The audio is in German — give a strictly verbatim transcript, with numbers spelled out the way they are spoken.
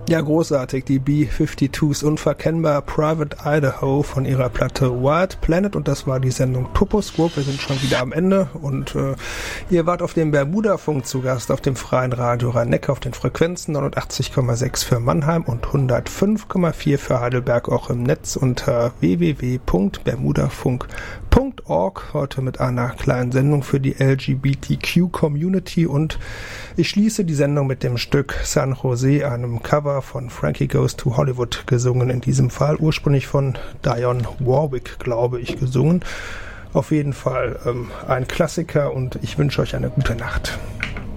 Ja, großartig. Die B zweiundfünfzigs unverkennbar Private Idaho von ihrer Platte Wild Planet, und das war die Sendung Toposkop. Wir sind schon wieder am Ende und äh, ihr wart auf dem Bermuda-Funk zu Gast, auf dem freien Radio Rhein-Neckar auf den Frequenzen neunundachtzig Komma sechs für Mannheim und hundertfünf Komma vier für Heidelberg, auch im Netz unter w w w punkt bermudafunk punkt org. Heute mit einer kleinen Sendung für die L G B T Q-Community, und ich schließe die Sendung mit dem Stück San Jose, einem Cover von Frankie Goes to Hollywood, gesungen in diesem Fall, ursprünglich von Dionne Warwick, glaube ich, gesungen. Auf jeden Fall ähm, ein Klassiker, und ich wünsche euch eine gute Nacht.